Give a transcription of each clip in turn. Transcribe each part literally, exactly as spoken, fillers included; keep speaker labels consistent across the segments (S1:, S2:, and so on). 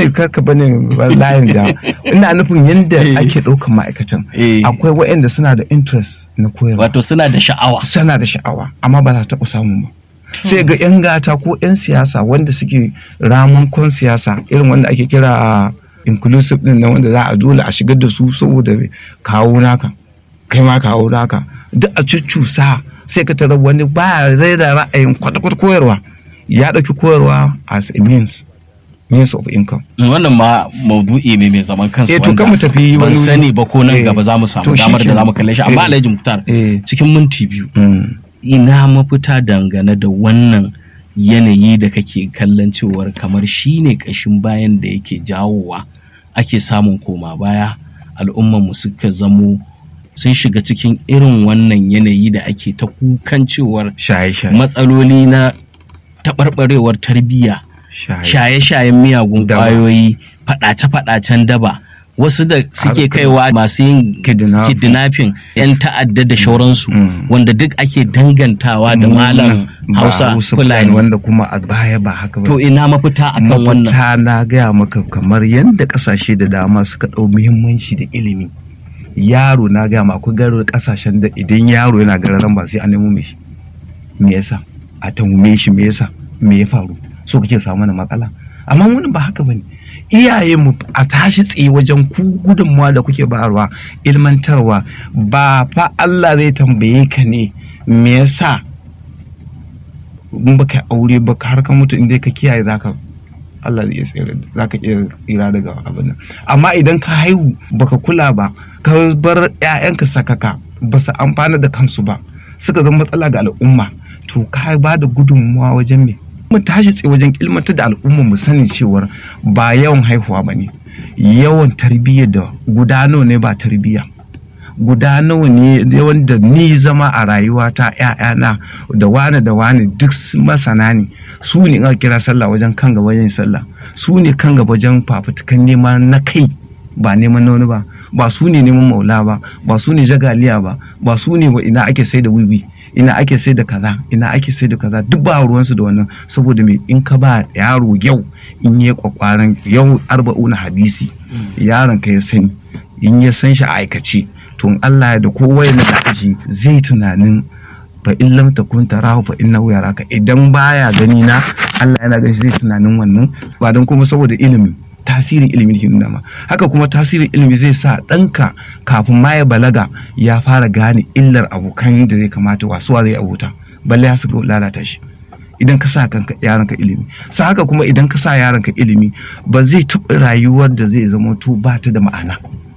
S1: bane karka bane layin da ina nufin yanda ake ɗaukar ma'aikatan akwai waɗanda suna da interest na koyarwa,
S2: wato suna da sha'awa
S1: suna da sha'awa amma ba za ta taɓa samun ba. Sai ga 'yan gata ko 'yan siyasa wanda suke ramunkon siyasa irin wanda ake kira inclusive din nan, wanda za a dole a shigar da su saboda kawo naka kai ma kawo naka duk a cuccusa, sai ka tarar wani ba raira ra'ayin kwata-kwata koyarwa, ya ɗauki koyarwa as a means means of income.
S2: Wannan ma maudu'i ne mai zaman kansa
S1: wanda kan mu tafi
S2: ban sani ba ko nan gaba za mu samu damar da za mu kalle shi, amma Alhaji Muktar cikin minti biyu ina mafita dangane da wannan yanayi da kake kallon cewar kamar shine kashin bayan da yake jawowa ake samun koma baya, al'ummar mu suka zamo sun shiga cikin irin wannan yanayi da ake ta kukan cewar matsaloli na taɓarɓarewar tarbiyya, shaye-shayen miyagun ƙwayoyi, faɗace-faɗacen daba, wasu da suke kaiwa masu yin kidnapping, 'yan ta'adda da shauransu, wanda duk ake dangantawa da malam Hausa Fulani,
S1: wanda kuma a baya ba haka ba.
S2: To ina mafita akan wannan?
S1: Mafita na gaya maka kamar yadda ƙasashe da dama suka ɗau muhimmanci da ilimi. Yaro na gaya ma akwai garo ƙasashen da idan yaro yana gararan ba sai an nemo shi. Me yasa? A tamume shi me yasa? Me ya faru? So kake samu mana matsala? Amma wani ba haka bane. Iyaye mu a tashi tsaye wajen ku gudunmawa da kuke bayarwa, ilmantarwa, ba fa Allah zai tambaye ka ne me yasa in baka aure ba har ka mutu inda ka kiyaye zaka Allah zai tsira zaka iya tsira daga abin nan. Amma idan ka haihu baka kula ba, ka bar ƴaƴanka sakaka ba su amfana da kansu ba, suka zama matsala ga al'umma, to ka ba da gudunmawa wajen me? Mu tashi tsaye wajen ilmantar da al'umma mu sani cewar ba yawan haihuwa ba ne, yawan tarbiyya da guda nawa ne ba tarbiyya, guda nawa ne yawan da ni zama a rayuwata, ƴaƴana da wane da wane duk masana ne, su ne aka kira sallah wajen kan gaba wajen sallah, su ne kan gaba wajen fafutukan neman na kai ba neman na wani ba, ba su ne neman maula ba, ba su ne jagaliya ba, ba su ne ina ake sai da wiwi, ina ake sai da kaza, ina ake sai da kaza, duk ba ruwansu da wannan. Saboda me, in ka ba yaro yau in yi kwakwaran yau arba'una hadisi yaron ka ya sani, in ya san shi a aikace, to in Allah ya da kowa yana da aji zai tunanin fa in lam takun tarahu fa innahu yaraka, idan baya gani na Allah yana gani, zai tunanin wannan ba don kuma saboda ilimi, tasirin ilimi ke nuna ma. Haka kuma tasirin ilimi zai sa ɗanka kafin ma ya balaga ya fara gane illar abokan da zai kamata wasuwa zai abuta, balle ya suka lalata shi. Idan ka sa kanka yaronka ilimi, sa haka kuma idan ka sa yaronka ilimi ba zai taɓa rayuwar da zai zama to ba ta da ma'ana,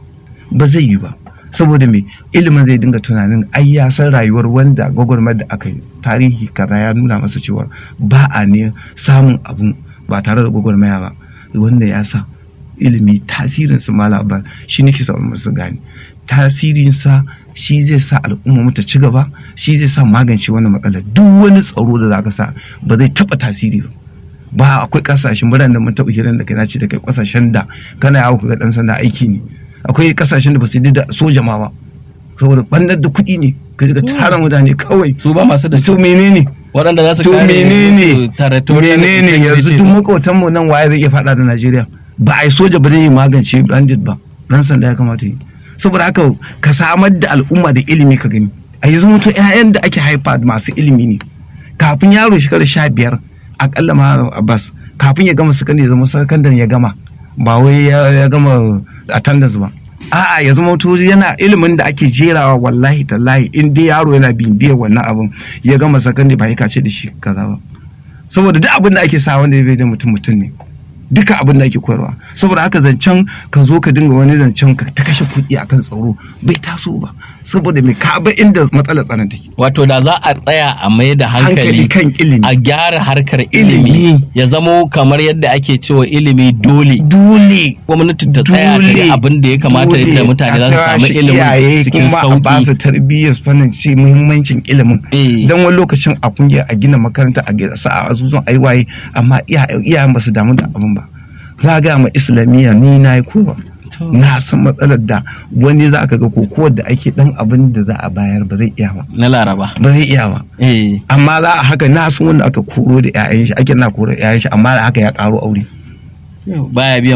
S1: ba zai yi ba. Saboda me, ilimin zai dinga tunanin ai ya san rayuwar wanda gwagwarmar da aka yi, tarihi kaza ya nuna masa cewa ba a ne samun abu ba tare da gwagwarmaya ba. Wanda ya sa ilimi tasirinsa malaba shi nake samun masu gani, tasirinsa shi zai sa al'umma mu ta ci gaba, shi zai sa magance wannan matsalar. Duk wani tsaro da zaka sa ba zai taba tasiri ba. Ba akwai kasashen birane da mun taba hirar da kai na ce da kai kasashen da kana yawo ka ga dan sanda aiki ne, akwai kasashen da ba su yi da soja ma ba saboda bandar da kuɗi ne, ka ga tara mutane kawai
S2: su ba masu da
S1: to menene
S2: waɗanda za su
S1: to
S2: kare
S1: menene
S2: territorial
S1: menene yanzu duk makwatan mu nan waye zai iya faɗa da Najeriya? Ba a yi soja ba zai magance bandit ba, dan sanda ya kamata yi. Saboda haka ka samar da al'umma da ilimi ka gani, a yanzu mutum ƴaƴan da ake haifa masu ilimi ne. Kafin yaro shekara sha biyar akalla ma Abbas, kafin ya gama sakandare zama sakandare ya gama, ba wai ya gama attendance ba, a'a ya zama to yana ilimin da ake jerawa. Wallahi tallahi in dai yaro yana bibiyar wannan abun ya gama sakandare ba ya kace da shi kaza ba, saboda duk abin da ake sa wanda ya bai da mutum mutum ne, duka abin da ake koyarwa. Saboda haka zancen ka zo ka dinga wani zancen ka ta kashe kuɗi akan tsaro bai taso ba, saboda me ka ba inda matsalar tsaron take.
S2: Wato da za a tsaya a mai da hankali
S1: kan ilimi,
S2: a gyara harkar ilimi ya zamo kamar yadda ake cewa ilimi dole
S1: dole
S2: gwamnati ta tsaya ta yi abin da ya kamata yadda mutane za su samu ilimin cikin sauki,
S1: kuma a ba su tarbiyyar fannin ce muhimmancin ilimin. Dan wani lokacin a kungiya a gina makaranta a gina sa a azuzun aiwaye, amma iyayen ba su damu da abin ba. Na ga ma islamiyya ni na yi kowa, na san matsalar da wani za ka ga kokowar da ake dan abin da za a bayar ba zai iya ba
S2: na laraba
S1: ba zai iya ba, amma za a haka na san wanda aka koro da 'ya'yan shi ake na koro 'ya'yan shi, amma da haka ya karo aure
S2: baya biyan